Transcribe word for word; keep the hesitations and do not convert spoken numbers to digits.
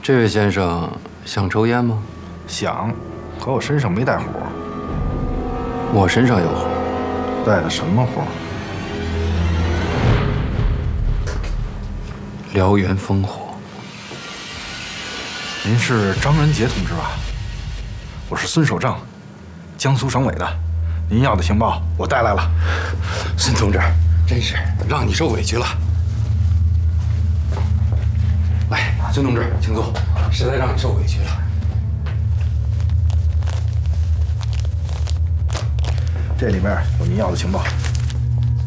这位先生想抽烟吗？ 想，可我身上没带火。 我身上有火。 带的什么火？ 燎原烽火。 您是张仁杰同志吧？我是孙守正，江苏省委的。您要的情报我带来了。 孙同志，真是让你受委屈了。来，孙同志，请坐。实在让你受委屈了。 这里面有您要的情报。